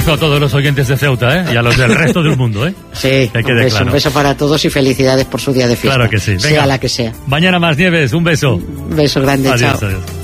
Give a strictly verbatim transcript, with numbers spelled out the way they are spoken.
beso a todos los oyentes de Ceuta, ¿eh? Y a los del resto del mundo, ¿eh? Sí, que un quede beso, claro. un beso para todos y felicidades por su día de fiesta. Claro que sí. Venga, sea la que sea. Mañana más, Nieves, un beso. Un beso grande, Adiós, chao. adiós.